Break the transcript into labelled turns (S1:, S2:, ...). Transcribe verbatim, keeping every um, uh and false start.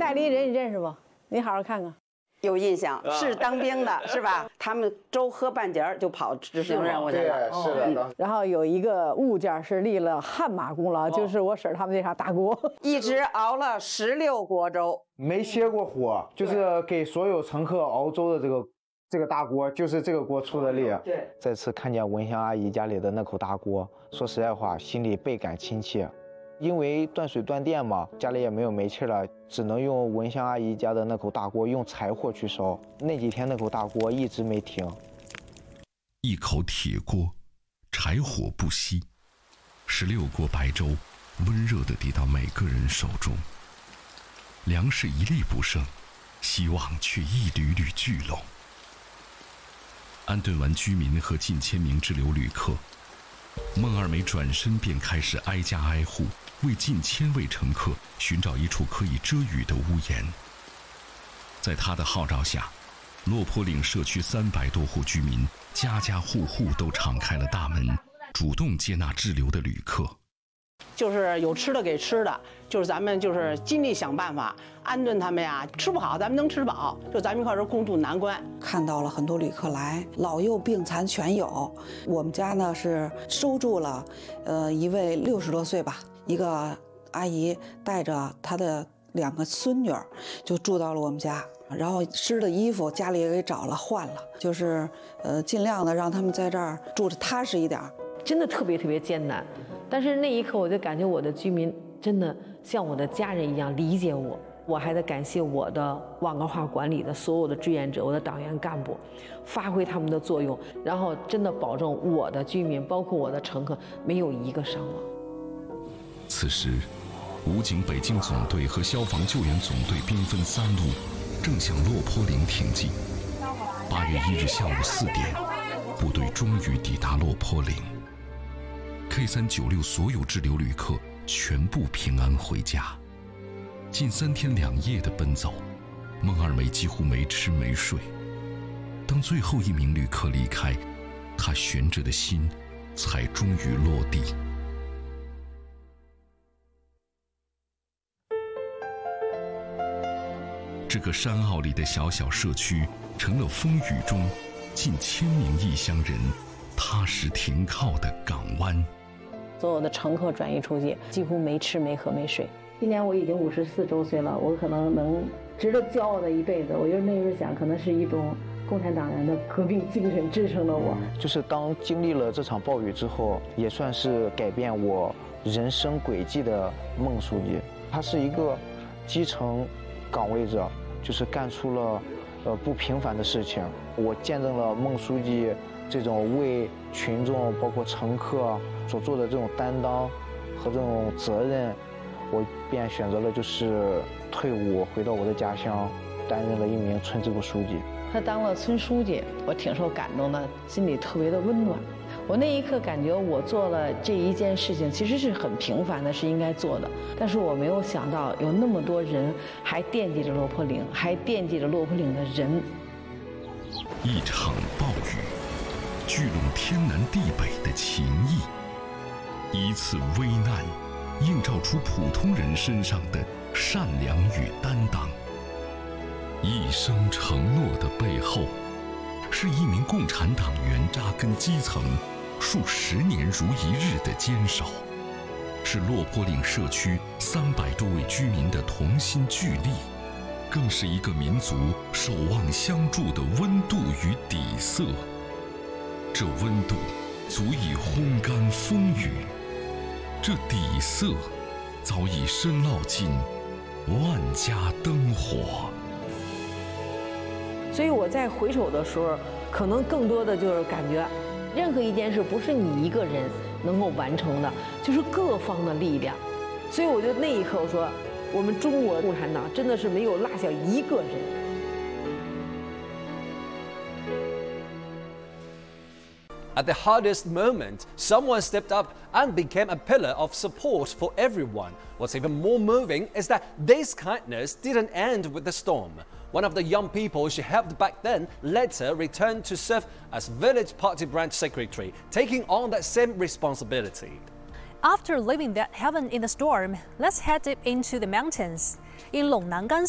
S1: 代理人你认识不？你好好看看。
S2: 有印象，是当兵的，是吧？他们周喝半截就跑执行任务去了。
S3: 对，是的。
S1: 然后有一个物件是立了汗马功劳，就是我婶他们那场大锅，
S2: 一直熬了十六锅粥，
S3: 没歇过火，就是给所有乘客熬粥的这个这个大锅，就是这个锅出的力。
S2: 对。
S3: 再次看见文香阿姨家里的那口大锅，说实在话，心里倍感亲切。因为断水断电嘛，家里也没有煤气了，只能用文香阿姨家的那口大锅用柴火去烧。那几天那口大锅一直没停。
S4: 一口铁锅，柴火不熄，十六锅白粥，温热地递到每个人手中。粮食一粒不剩，希望却一缕缕聚拢。安顿完居民和近千名滞留旅客，孟二梅转身便开始挨家挨户，为近千位乘客寻找一处可以遮雨的屋檐。在他的号召下，落坡岭社区三百多户居民家家户户都敞开了大门，主动接纳滞留的旅客。
S2: 就是有吃的给吃的，就是咱们就是尽力想办法安顿他们呀。吃不好咱们能吃饱，就咱们一块儿共度难关。
S5: 看到了很多旅客来，老幼病残全有。我们家呢是收住了，呃，一位六十多岁吧，一个阿姨带着她的两个孙女儿，就住到了我们家。然后湿的衣服家里也给找了换了，就是呃尽量的让他们在这儿住着踏实一点。
S6: 真的特别特别艰难，但是那一刻我就感觉我的居民真的像我的家人一样理解我。我还得感谢我的网格化管理的所有的志愿者，我的党员干部，发挥他们的作用，然后真的保证我的居民，包括我的乘客，没有一个伤亡。
S4: 此时，武警北京总队和消防救援总队兵分三路，正向落坡岭挺进。八月一日下午四点，部队终于抵达落坡岭。K 三九六所有滞留旅客全部平安回家。近三天两夜的奔走，孟二梅几乎没吃没睡。当最后一名旅客离开，她悬着的心才终于落地。这个山坳里的小小社区，成了风雨中近千名异乡人踏实停靠的港湾。
S6: 所有的乘客转移出去，几乎没吃没喝没睡。今年我已经五十四周岁了，我可能能值得骄傲的一辈子。我就那时候想，可能是一种共产党人的革命精神支撑了我。
S3: 就是当经历了这场暴雨之后，也算是改变我人生轨迹的孟书记。他是一个基层岗位者，就是干出了呃不平凡的事情。我见证了孟书记这种为群众包括乘客所做的这种担当和这种责任，我便选择了就是退伍回到我的家乡，担任了一名村支部书记。
S6: 他当了村书记，我挺受感动的，心里特别的温暖。我那一刻感觉我做了这一件事情，其实是很平凡的，是应该做的，但是我没有想到有那么多人还惦记着落坡岭，还惦记着落坡岭的人。
S4: 一场暴雨聚拢天南地北的情谊，一次危难映照出普通人身上的善良与担当。一生承诺的背后，是一名共产党员扎根基层数十年如一日的坚守，是落坡岭社区三百多位居民的同心聚力，更是一个民族守望相助的温度与底色。这温度足以烘干风雨，这底色早已深烙进万家灯火。
S6: 所以我在回首的时候，可能更多的就是感觉，任何一件事不是你一个人能够完成的，就是各方的力量。所以我就那一刻我说，我们中国共产党真的是没有落下一个人。
S7: At the hardest moment, someone stepped up and became a pillar of support for everyone. What's even more moving is that this kindness didn't end with the storm. One of the young people she helped back then later returned to serve as village party branch secretary, taking on that same responsibility.
S8: After leaving that heaven in the storm, let's head deep into the mountains. In Longnangan